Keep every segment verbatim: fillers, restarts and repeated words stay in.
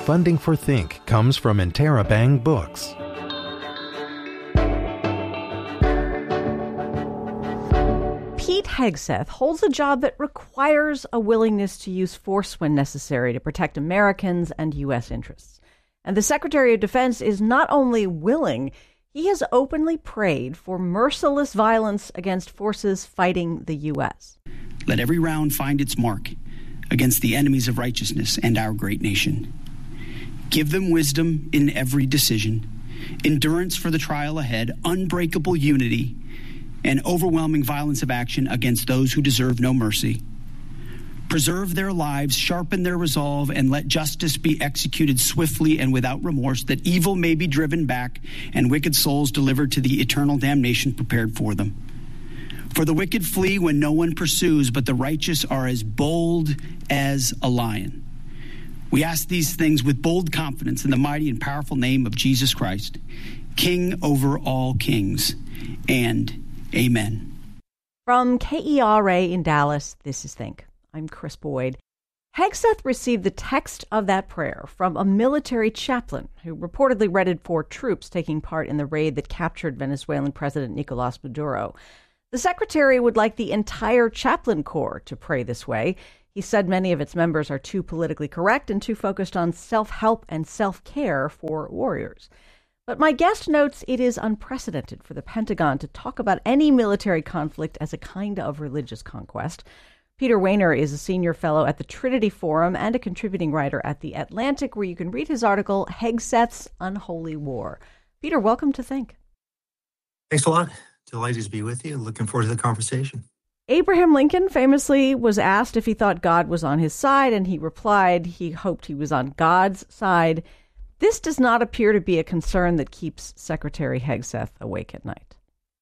Funding for Think comes from Interabang Books. Pete Hegseth holds a job that requires a willingness to use force when necessary to protect Americans and U S interests. And the Secretary of Defense is not only willing, he has openly prayed for merciless violence against forces fighting the U S. Let every round find its mark against the enemies of righteousness and our great nation. Give them wisdom in every decision, endurance for the trial ahead, unbreakable unity, and overwhelming violence of action against those who deserve no mercy. Preserve their lives, sharpen their resolve, and let justice be executed swiftly and without remorse, that evil may be driven back and wicked souls delivered to the eternal damnation prepared for them. For the wicked flee when no one pursues, but the righteous are as bold as a lion. We ask these things with bold confidence in the mighty and powerful name of Jesus Christ, King over all kings, and amen. From K E R A in Dallas, this is Think. I'm Chris Boyd. Hegseth received the text of that prayer from a military chaplain who reportedly read it for troops taking part in the raid that captured Venezuelan President Nicolas Maduro. The secretary would like the entire chaplain corps to pray this way. He said many of its members are too politically correct and too focused on self-help and self-care for warriors. But my guest notes it is unprecedented for the Pentagon to talk about any military conflict as a kind of religious conquest. Peter Wehner is a senior fellow at the Trinity Forum and a contributing writer at The Atlantic, where you can read his article, Hegseth's Unholy War. Peter, welcome to Think. Thanks a lot. Delighted to be with you. Looking forward to the conversation. Abraham Lincoln famously was asked if he thought God was on his side, and he replied he hoped he was on God's side. This does not appear to be a concern that keeps Secretary Hegseth awake at night.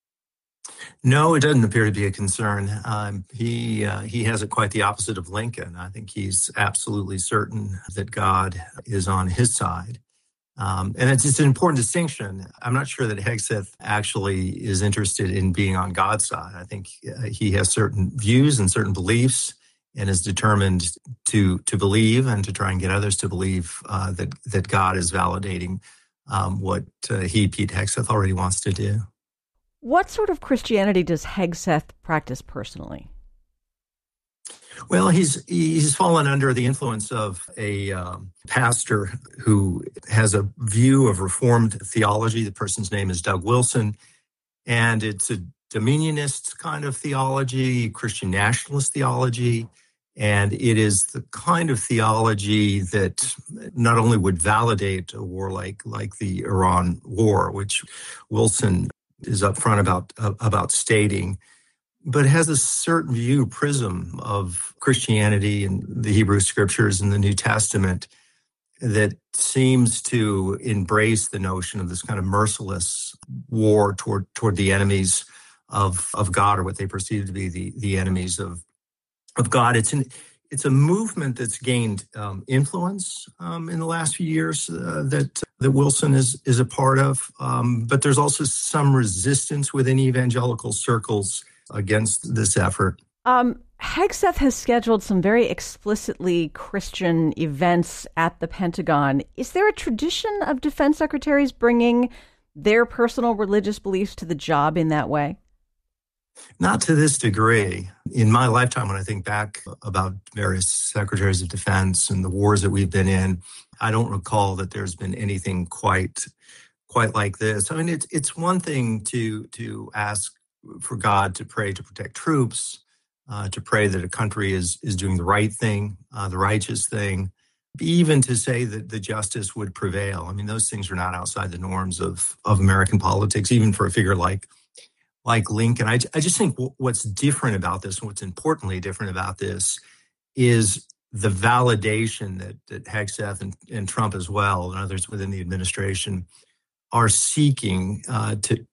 No, it doesn't appear to be a concern. Um, he uh, he has it quite the opposite of Lincoln. I think he's absolutely certain that God is on his side. Um, and it's, it's an important distinction. I'm not sure that Hegseth actually is interested in being on God's side. I think uh, he has certain views and certain beliefs and is determined to to believe and to try and get others to believe uh, that, that God is validating um, what uh, he, Pete Hegseth, already wants to do. What sort of Christianity does Hegseth practice personally? Well, he's he's fallen under the influence of a um, pastor who has a view of Reformed theology. The person's name is Doug Wilson, and it's a dominionist kind of theology, Christian nationalist theology, and it is the kind of theology that not only would validate a war like like the Iran war, which Wilson is upfront about uh, about stating, but has a certain view, prism of Christianity and the Hebrew Scriptures and the New Testament that seems to embrace the notion of this kind of merciless war toward toward the enemies of of God, or what they perceive to be the the enemies of of God. It's an it's a movement that's gained um, influence um, in the last few years uh, that that Wilson is is a part of, um, but there's also some resistance within evangelical circles against this effort. Um, Hegseth has scheduled some very explicitly Christian events at the Pentagon. Is there a tradition of defense secretaries bringing their personal religious beliefs to the job in that way? Not to this degree. In my lifetime, when I think back about various secretaries of defense and the wars that we've been in, I don't recall that there's been anything quite quite like this. I mean, it's it's one thing to to ask for God to pray to protect troops, uh, to pray that a country is is doing the right thing, uh, the righteous thing, even to say that the justice would prevail. I mean, those things are not outside the norms of of American politics, even for a figure like like Lincoln. I, I just think w- what's different about this, and what's importantly different about this, is the validation that, that Hegseth and, and Trump as well, and others within the administration, are seeking uh, to,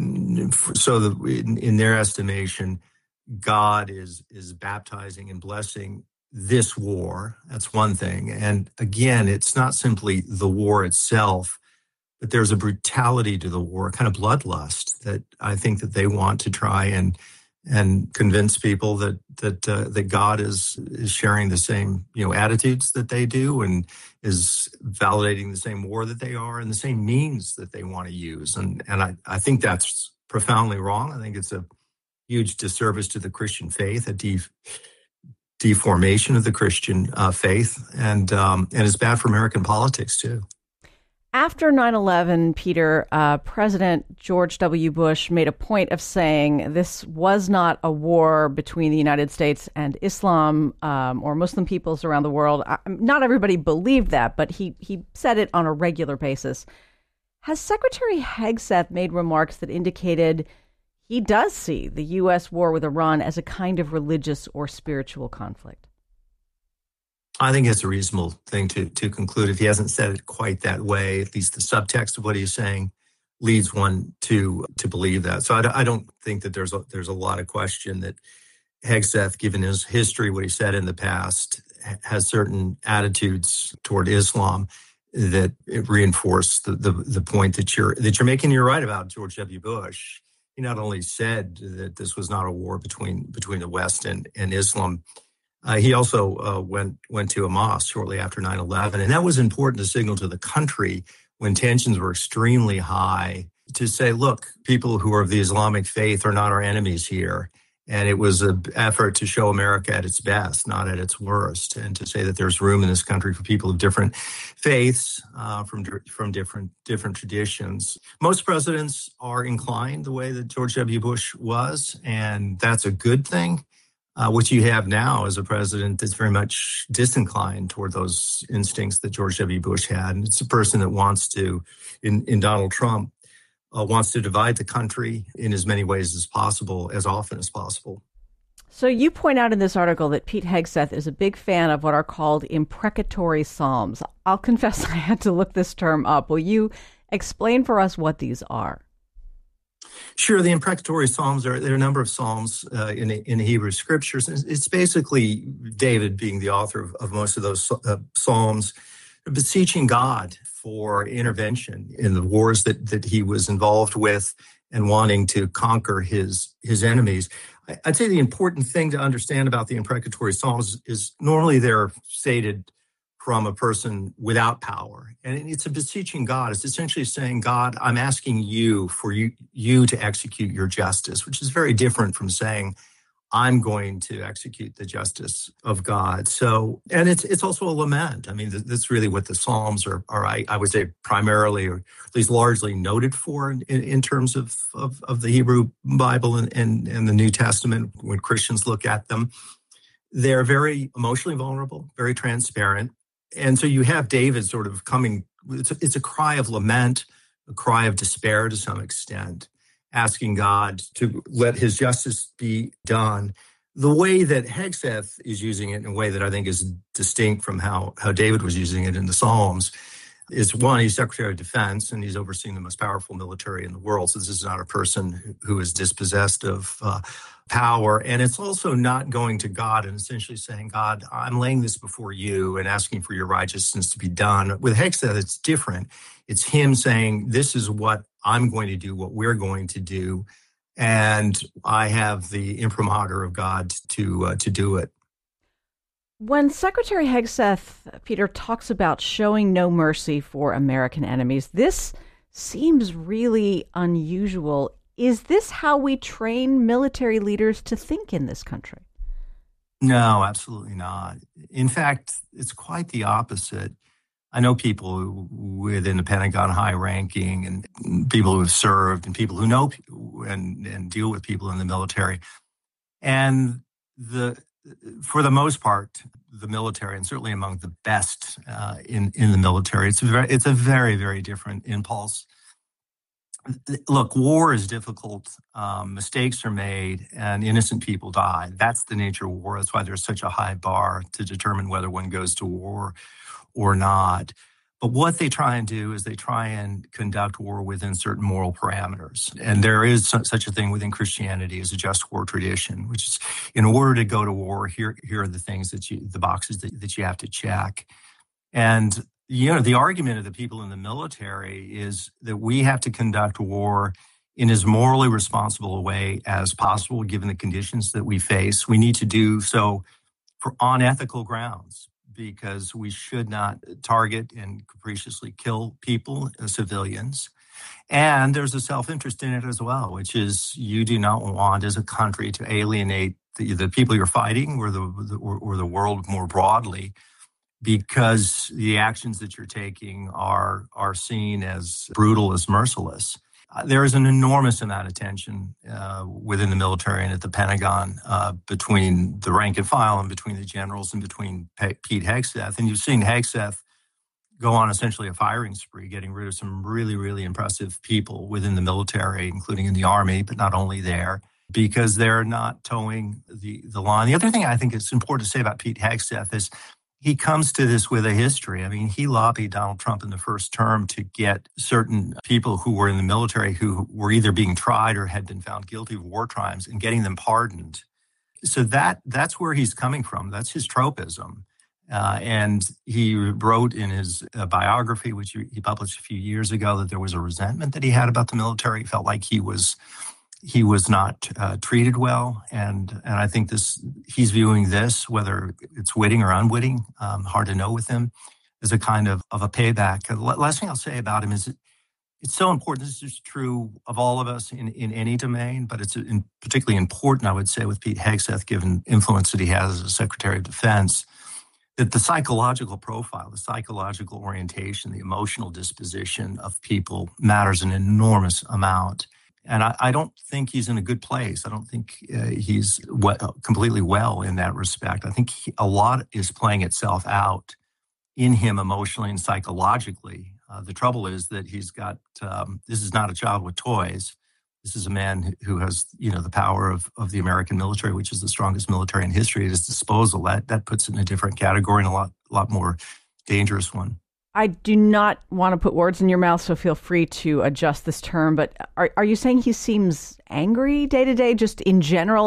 so that in, in their estimation, God is is baptizing and blessing this war. That's one thing. And again, it's not simply the war itself, but there's a brutality to the war, kind of bloodlust that I think that they want to try and and convince people that that uh, that God is is sharing the same, you know, attitudes that they do, and is validating the same war that they are, and the same means that they want to use. And and I, I think that's profoundly wrong. I think it's a huge disservice to the Christian faith, a de- deformation of the Christian uh, faith, and um, and it's bad for American politics too. After nine eleven, Peter, uh, President George W. Bush made a point of saying this was not a war between the United States and Islam um, or Muslim peoples around the world. I, not everybody believed that, but he, he said it on a regular basis. Has Secretary Hegseth made remarks that indicated he does see the U S war with Iran as a kind of religious or spiritual conflict? I think it's a reasonable thing to to conclude. If he hasn't said it quite that way, at least the subtext of what he's saying leads one to to believe that. So I, I don't think that there's a, there's a lot of question that Hegseth, given his history, what he said in the past, has certain attitudes toward Islam that reinforce the, the the point that you're that you're making. You're right about George W. Bush. He not only said that this was not a war between between the West and, and Islam. Uh, he also uh, went went to a mosque shortly after nine eleven, and that was important to signal to the country when tensions were extremely high to say, look, people who are of the Islamic faith are not our enemies here. And it was an effort to show America at its best, not at its worst, and to say that there's room in this country for people of different faiths, uh, from from different different traditions. Most presidents are inclined the way that George W. Bush was, and that's a good thing. Uh, what you have now is a president that's very much disinclined toward those instincts that George W. Bush had. And it's a person that wants to, in, in Donald Trump, uh, wants to divide the country in as many ways as possible, as often as possible. So you point out in this article that Pete Hegseth is a big fan of what are called imprecatory psalms. I'll confess I had to look this term up. Will you explain for us what these are? Sure. The imprecatory psalms are there are a number of psalms uh, in in the Hebrew scriptures. It's basically David being the author of, of most of those uh, psalms, beseeching God for intervention in the wars that that he was involved with and wanting to conquer his his enemies. I, I'd say the important thing to understand about the imprecatory psalms is normally they're stated from a person without power. And it's a beseeching God. It's essentially saying, God, I'm asking you for you, you to execute your justice, which is very different from saying, I'm going to execute the justice of God. So, and it's it's also a lament. I mean, that's really what the Psalms are, are I, I would say, primarily, or at least largely noted for in, in terms of, of, of the Hebrew Bible and, and, and the New Testament when Christians look at them. They're very emotionally vulnerable, very transparent. And so you have David sort of coming, it's a, it's a cry of lament, a cry of despair to some extent, asking God to let his justice be done. The way that Hegseth is using it in a way that I think is distinct from how, how David was using it in the Psalms is, one, he's Secretary of Defense and he's overseeing the most powerful military in the world. So this is not a person who is dispossessed of uh, power. And it's also not going to God and essentially saying, God, I'm laying this before you and asking for your righteousness to be done. With Hegseth, it's different. It's him saying, this is what I'm going to do, what we're going to do. And I have the imprimatur of God to uh, to do it. When Secretary Hegseth, Peter, talks about showing no mercy for American enemies, this seems really unusual. Is this how we train military leaders to think in this country? No, absolutely not. In fact, it's quite the opposite. I know people within the Pentagon high ranking and people who have served and people who know and, and deal with people in the military. And the for the most part, the military, and certainly among the best uh, in, in the military, it's a very, it's a very, very different impulse. Look, war is difficult. Um, mistakes are made and innocent people die. That's the nature of war. That's why there's such a high bar to determine whether one goes to war or not. But what they try and do is they try and conduct war within certain moral parameters. And there is such a thing within Christianity as a just war tradition, which is in order to go to war, here, here are the things that you, the boxes that, that you have to check. And, you know, the argument of the people in the military is that we have to conduct war in as morally responsible a way as possible, given the conditions that we face. We need to do so for on ethical grounds, because we should not target and capriciously kill people, uh, civilians. And there's a self-interest in it as well, which is you do not want as a country to alienate the, the people you're fighting or the, the or, or the world more broadly, because the actions that you're taking are are seen as brutal, as merciless. Uh, there is an enormous amount of tension uh, within the military and at the Pentagon uh, between the rank and file and between the generals and between P- Pete Hegseth. And you've seen Hegseth go on essentially a firing spree, getting rid of some really, really impressive people within the military, including in the Army, but not only there, because they're not towing the, the line. The other thing I think is important to say about Pete Hegseth is he comes to this with a history. I mean, he lobbied Donald Trump in the first term to get certain people who were in the military who were either being tried or had been found guilty of war crimes and getting them pardoned. So that that's where he's coming from. That's his tropism. Uh, and he wrote in his uh, biography, which he published a few years ago, that there was a resentment that he had about the military. He felt like he was he was not uh, treated well. And and I think this he's viewing this, whether it's witting or unwitting, um, hard to know with him, as a kind of, of a payback. The last thing I'll say about him is that it's so important. This is true of all of us in, in any domain, but it's in particularly important, I would say, with Pete Hegseth, given influence that he has as a Secretary of Defense, that the psychological profile, the psychological orientation, the emotional disposition of people matters an enormous amount. And I, I don't think he's in a good place. I don't think uh, he's we- completely well in that respect. I think he, a lot is playing itself out in him emotionally and psychologically. Uh, the trouble is that he's got, um, this is not a child with toys. This is a man who has, you know, the power of, of the American military, which is the strongest military in history, at his disposal. That that puts it in a different category and a lot, lot more dangerous one. I do not want to put words in your mouth, so feel free to adjust this term. But are are you saying he seems angry day to day, just in general?